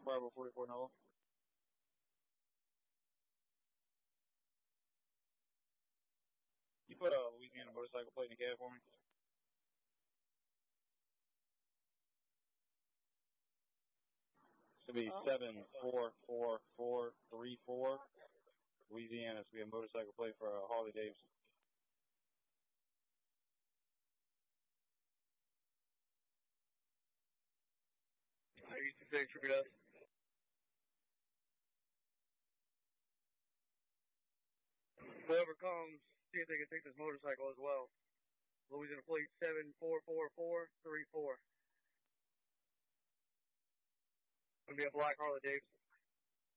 Bravo 44 Nova. You put a Louisiana motorcycle plate in the cab for me? Should be 744434, Louisiana. Should be a motorcycle plate for a Harley Davidson. 86, repeat us. Whoever comes, see if they can take this motorcycle as well. Louisiana plate 744434. Gonna be a black Harley Davidson.